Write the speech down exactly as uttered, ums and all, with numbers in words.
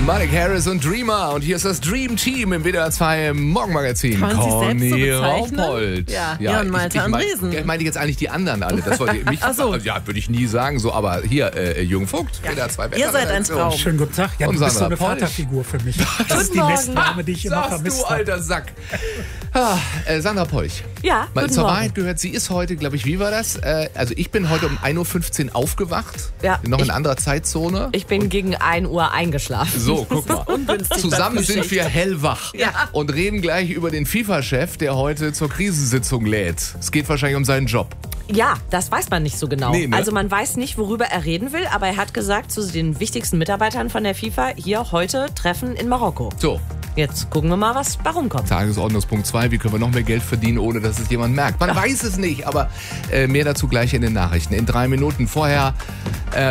Malik Harris und Dreamer. Und hier ist das Dream Team im W D R zwei Morgenmagazin. Kann man sich selbst so bezeichnen? Raupold. Ja, ja, und Malte ich, ich, mein, Andresen. ich meine jetzt eigentlich die anderen alle. Das wollte ich mich. Ach so. Ja, würde ich nie sagen so. Aber hier, äh, Jürgen Vogt, Ja. W D R zwei Ihr seid ein Traum. Schönen guten Tag. Ja, Und du bist so Sandra eine Polch. Vaterfigur für mich. Das ist die Morgen. Nestname, die ich immer Sagst vermisst du, habe. alter Sack. Ah, äh, Sandra Polch. Ja, Mal guten zur Morgen. Wahrheit gehört, sie ist heute, glaube ich, wie war das? Äh, also ich bin heute um ein Uhr fünfzehn aufgewacht. Ja, Noch in ich- anderer Zeitzone. Ich bin gegen ein Uhr eingeschlafen. So, guck mal. Ungünstig, Zusammen das sind Geschichte. wir hellwach Ja. und reden gleich über den FIFA-Chef, der heute zur Krisensitzung lädt. Es geht wahrscheinlich um seinen Job. Ja, das weiß man nicht so genau. Nee, ne? Also man weiß nicht, worüber er reden will, aber er hat gesagt zu den wichtigsten Mitarbeitern von der FIFA, hier heute Treffen in Marokko. So, Jetzt gucken wir mal, was bei rumkommt. Tagesordnungspunkt zwei. Wie können wir noch mehr Geld verdienen, ohne dass es jemand merkt? Man weiß es nicht, aber äh, mehr dazu gleich in den Nachrichten. In drei Minuten vorher